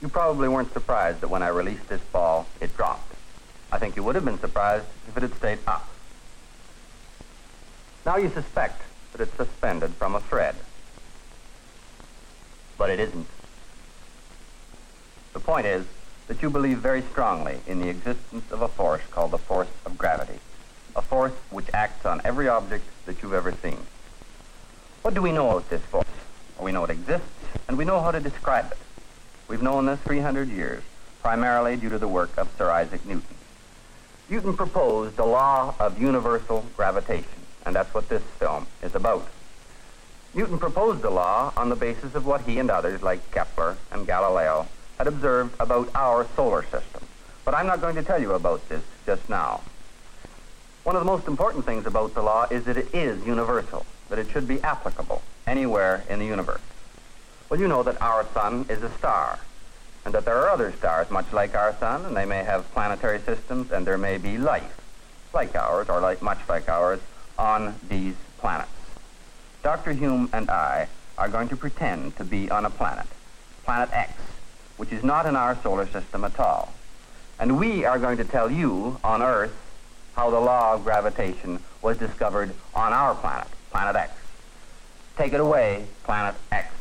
You probably weren't surprised that when I released this ball, it dropped. I think you would have been surprised if it had stayed up. Now you suspect that it's suspended from a thread. But it isn't. The point is that you believe very strongly in the existence of a force called the force of gravity, a force which acts on every object that you've ever seen. What do we know about this force? Well, we know it exists, and we know how to describe it. We've known this 300 years, primarily due to the work of Sir Isaac Newton. Newton proposed the law of universal gravitation, and that's what this film is about. Newton proposed the law on the basis of what he and others like Kepler and Galileo had observed about our solar system. But I'm not going to tell you about this just now. One of the most important things about the law is that it is universal, that it should be applicable anywhere in the universe. Well, you know that our sun is a star, and that there are other stars much like our sun, and they may have planetary systems, and there may be life like ours, or much like ours, on these planets. Dr. Hume and I are going to pretend to be on a planet, Planet X, which is not in our solar system at all. And we are going to tell you on Earth how the law of gravitation was discovered on our planet, Planet X. Take it away, Planet X.